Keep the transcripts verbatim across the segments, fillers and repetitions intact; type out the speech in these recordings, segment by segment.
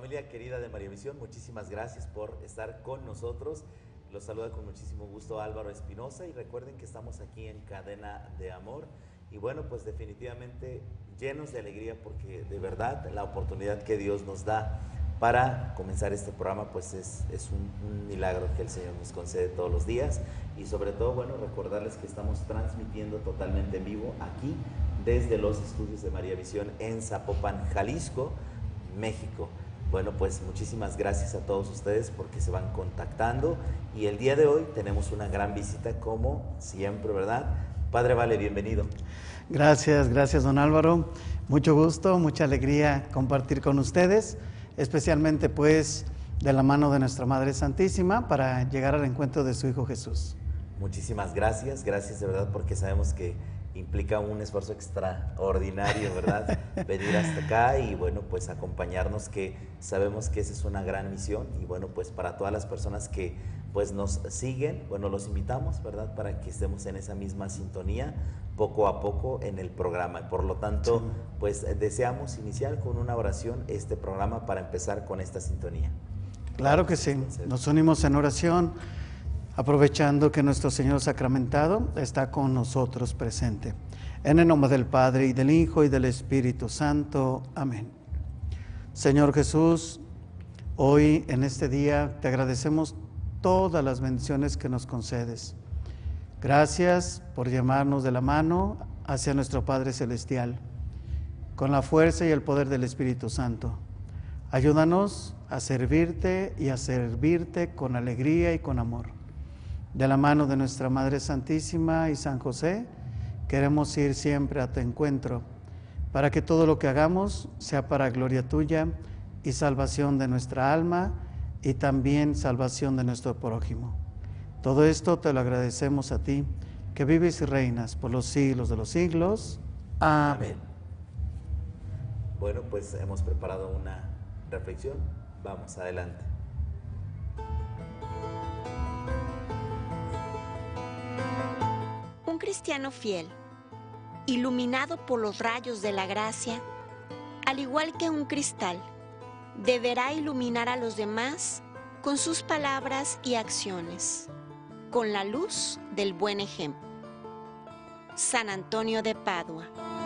familia querida de María Visión, muchísimas gracias por estar con nosotros. Los saluda con muchísimo gusto Álvaro Espinosa y recuerden que estamos aquí en Cadena de Amor y bueno, pues definitivamente llenos de alegría porque de verdad la oportunidad que Dios nos da para comenzar este programa pues es, es un, un milagro que el Señor nos concede todos los días y sobre todo, bueno, recordarles que estamos transmitiendo totalmente en vivo aquí desde los estudios de María Visión en Zapopan, Jalisco, México. Bueno, pues muchísimas gracias a todos ustedes porque se van contactando y el día de hoy tenemos una gran visita como siempre, ¿verdad? Padre Vale, bienvenido. Gracias, gracias don Álvaro. Mucho gusto, mucha alegría compartir con ustedes, especialmente pues de la mano de nuestra Madre Santísima para llegar al encuentro de su Hijo Jesús. Muchísimas gracias, gracias de verdad porque sabemos que implica un esfuerzo extraordinario, ¿verdad? Venir hasta acá y bueno, pues acompañarnos, que sabemos que esa es una gran misión y bueno, pues para todas las personas que pues nos siguen, bueno, los invitamos, ¿verdad? Para que estemos en esa misma sintonía poco a poco en el programa. Por lo tanto, sí. pues deseamos iniciar con una oración este programa para empezar con esta sintonía. Claro que sí, nos unimos en oración. Aprovechando que nuestro Señor sacramentado está con nosotros presente. En el nombre del Padre, y del Hijo, y del Espíritu Santo. Amén. Señor Jesús, hoy en este día te agradecemos todas las bendiciones que nos concedes. Gracias por llamarnos de la mano hacia nuestro Padre Celestial, con la fuerza y el poder del Espíritu Santo. Ayúdanos a servirte y a servirte con alegría y con amor. De la mano de nuestra Madre Santísima y San José, queremos ir siempre a tu encuentro, para que todo lo que hagamos sea para gloria tuya y salvación de nuestra alma y también salvación de nuestro prójimo. Todo esto te lo agradecemos a ti, que vives y reinas por los siglos de los siglos. Amén. Amén. Bueno, pues hemos preparado una reflexión. Vamos, adelante. Un cristiano fiel, iluminado por los rayos de la gracia, al igual que un cristal, deberá iluminar a los demás con sus palabras y acciones, con la luz del buen ejemplo. San Antonio de Padua.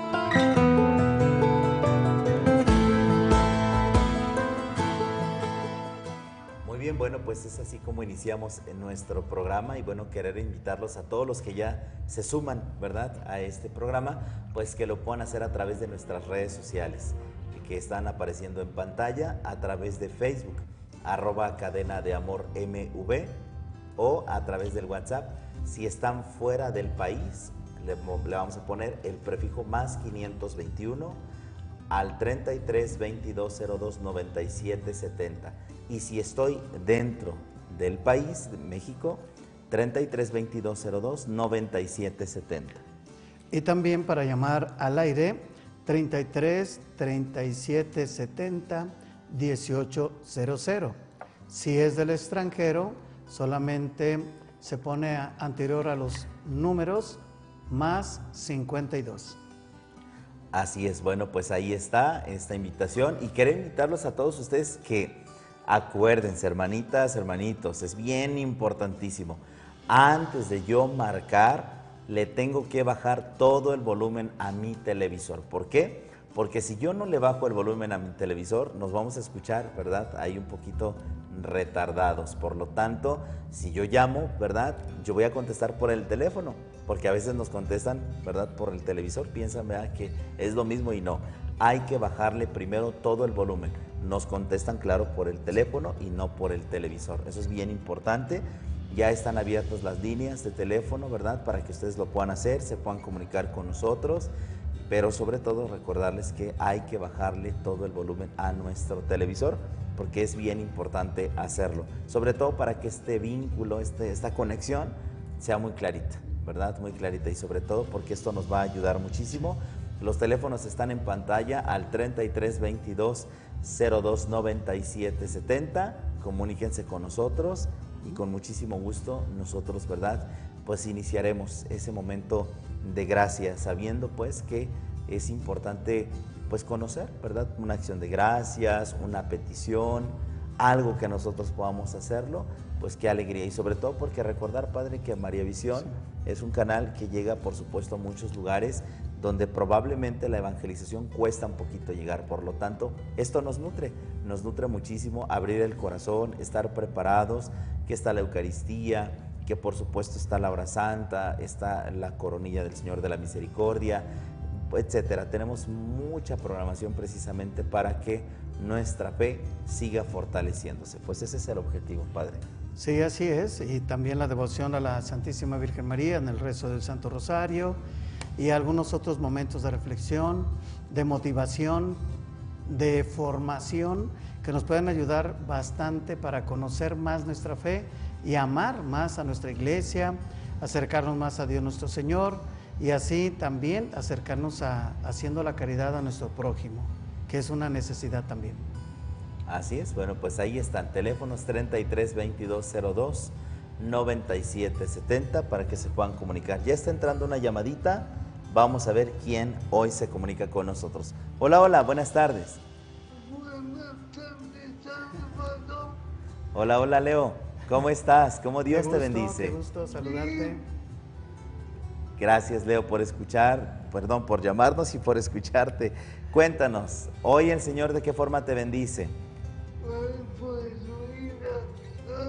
Bien, bueno, pues es así como iniciamos en nuestro programa y bueno, querer invitarlos a todos los que ya se suman, ¿verdad?, a este programa, pues que lo puedan hacer a través de nuestras redes sociales, que están apareciendo en pantalla a través de Facebook, arroba Cadena de Amor M V, o a través del WhatsApp. Si están fuera del país, le, le vamos a poner el prefijo más quinientos veintiuno al treinta y tres veintidós cero dos noventa y siete setenta. Y si estoy dentro del país, de México, treinta y tres veintidós cero dos noventa y siete setenta. Y también para llamar al aire, treinta y tres treinta y siete setenta dieciocho cero cero. Si es del extranjero, solamente se pone anterior a los números más cincuenta y dos. Así es, bueno, pues ahí está esta invitación y quiero invitarlos a todos ustedes que acuérdense, hermanitas, hermanitos, es bien importantísimo. Antes de yo marcar, le tengo que bajar todo el volumen a mi televisor. ¿Por qué? Porque si yo no le bajo el volumen a mi televisor, nos vamos a escuchar, ¿verdad?, ahí un poquito retardados. Por lo tanto, si yo llamo, ¿verdad?, yo voy a contestar por el teléfono, porque a veces nos contestan, ¿verdad?, por el televisor, piensan, ¿verdad?, que es lo mismo y no. Hay que bajarle primero todo el volumen. Nos contestan, claro, por el teléfono y no por el televisor. Eso es bien importante. Ya están abiertas las líneas de teléfono, ¿verdad?, para que ustedes lo puedan hacer, se puedan comunicar con nosotros, pero sobre todo recordarles que hay que bajarle todo el volumen a nuestro televisor, porque es bien importante hacerlo, sobre todo para que este vínculo, este, esta conexión sea muy clarita, ¿verdad?, muy clarita, y sobre todo porque esto nos va a ayudar muchísimo. Los teléfonos están en pantalla al treinta y tres veintidós cero dos noventa y siete setenta. Comuníquense con nosotros y con muchísimo gusto nosotros, ¿verdad?, pues iniciaremos ese momento de gracia, sabiendo pues que es importante pues conocer, ¿verdad? Una acción de gracias, una petición, algo que nosotros podamos hacerlo, pues qué alegría. Y sobre todo porque recordar, Padre, que María Visión sí. es un canal que llega, por supuesto, a muchos lugares donde probablemente la evangelización cuesta un poquito llegar. Por lo tanto, esto nos nutre, nos nutre muchísimo abrir el corazón, estar preparados, que está la Eucaristía, que por supuesto está la hora santa, está la coronilla del Señor de la Misericordia, etcétera. Tenemos mucha programación precisamente para que nuestra fe siga fortaleciéndose. Pues ese es el objetivo, Padre. Sí, así es. Y también la devoción a la Santísima Virgen María en el rezo del Santo Rosario y algunos otros momentos de reflexión, de motivación, de formación que nos pueden ayudar bastante para conocer más nuestra fe y amar más a nuestra iglesia, acercarnos más a Dios nuestro Señor y así también acercarnos a haciendo la caridad a nuestro prójimo, que es una necesidad también. Así es, bueno, pues ahí están, teléfonos treinta y tres, veintidós cero dos, noventa y siete setenta para que se puedan comunicar. Ya está entrando una llamadita, vamos a ver quién hoy se comunica con nosotros. Hola, hola, buenas tardes. Buenas tardes, hola, hola, Leo, ¿cómo estás? ¿Cómo Dios gusto, te bendice? Qué gusto saludarte. Gracias, Leo, por escuchar, perdón, por llamarnos y por escucharte. Cuéntanos, hoy el Señor, ¿de qué forma te bendice?